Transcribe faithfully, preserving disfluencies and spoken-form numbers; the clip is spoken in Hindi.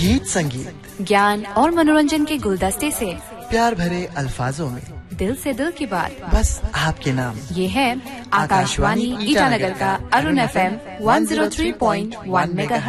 गीत संगीत, ज्ञान और मनोरंजन के गुलदस्ते से प्यार भरे अल्फाजों में दिल से दिल की बात, बस आपके नाम। ये है आकाशवाणी ईटानगर का Arun F M one zero three point one mega